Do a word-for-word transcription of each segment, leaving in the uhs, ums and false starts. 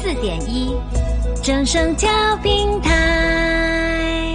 四点一，正声调平台。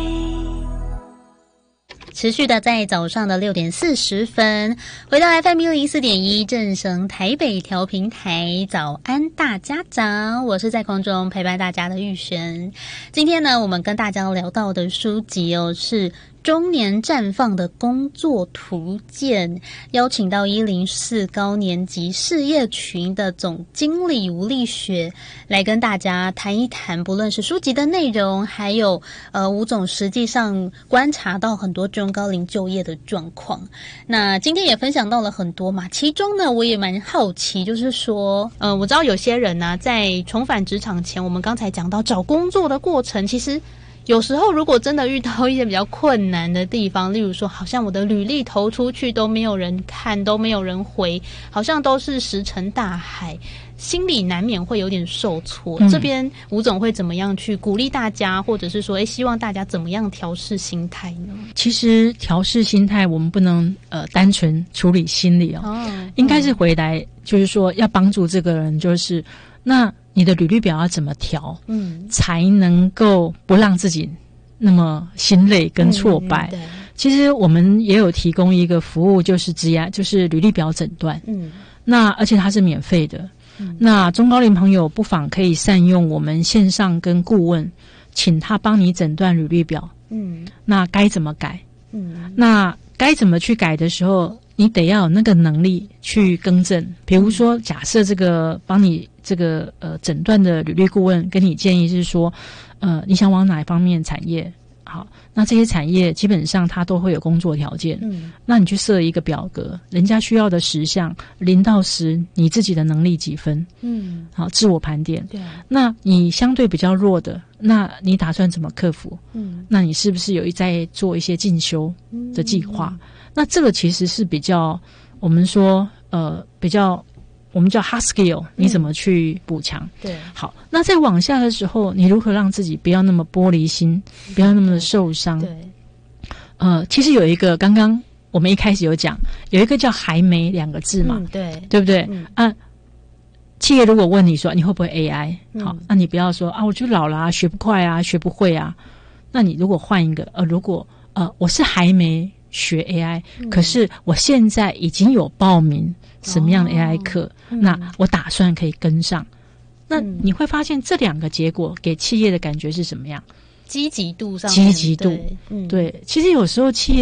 持续的在早上的六点四十分，回到 F M 一零四点一正声台北调频台，早安大家早，我是在空中陪伴大家的玉璇。今天呢，我们跟大家聊到的书籍哦是中年绽放的工作图鉴，邀请到一零四高年级事业群的总经理吴丽雪来跟大家谈一谈，不论是书籍的内容，还有呃吴总实际上观察到很多中高龄就业的状况。那今天也分享到了很多嘛，其中呢我也蛮好奇，就是说呃我知道有些人呢、啊、在重返职场前，我们刚才讲到找工作的过程，其实有时候如果真的遇到一些比较困难的地方，例如说好像我的履历投出去都没有人看，都没有人回，好像都是石沉大海，心里难免会有点受挫、嗯、这边吴总会怎么样去鼓励大家，或者是说诶希望大家怎么样调适心态呢？ 其实调适心态我们不能呃单纯处理心理 哦, 哦应该是回来、嗯、就是说要帮助这个人，就是那你的履历表要怎么调，嗯，才能够不让自己那么心累跟挫败？嗯、其实我们也有提供一个服务，就是职涯，就是履历表诊断，嗯，那而且它是免费的。嗯、那中高龄朋友不妨可以善用我们线上跟顾问，请他帮你诊断履历表，嗯，那该怎么改？嗯，那该怎么去改的时候，你得要有那个能力去更正。比如说，假设这个帮你这个呃诊断的履历顾问跟你建议是说，呃，你想往哪一方面产业？好，那这些产业基本上它都会有工作条件。嗯，那你去设一个表格，人家需要的十项，零到十，你自己的能力几分？嗯，好，自我盘点。对，那你相对比较弱的，那你打算怎么克服？嗯，那你是不是有在做一些进修的计划？嗯、那这个其实是比较我们说呃比较。我们叫 hard skill， 你怎么去补强、嗯？对，好，那在往下的时候，你如何让自己不要那么玻璃心，不要那么的受伤？对，呃，其实有一个，刚刚我们一开始有讲，有一个叫还没两个字嘛，嗯、对，对不对？嗯、啊，企业如果问你说你会不会 A I，、嗯、好，那你不要说啊，我就老了、啊，学不快啊，学不会啊。那你如果换一个，呃，如果呃我是还没学 A I，、嗯、可是我现在已经有报名什么样的 A I 课、哦嗯、那我打算可以跟上。那你会发现这两个结果给企业的感觉是什么样？ 积极度上面， 积极度， 对,、嗯、对，其实有时候企业